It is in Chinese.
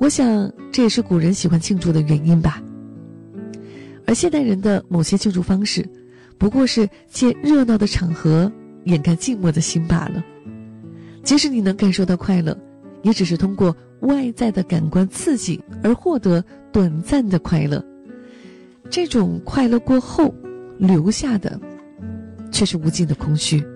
我想这也是古人喜欢庆祝的原因吧。而现代人的某些庆祝方式，不过是借热闹的场合掩盖寂寞的心罢了。即使你能感受到快乐，也只是通过外在的感官刺激而获得短暂的快乐。这种快乐过后，留下的却是无尽的空虚。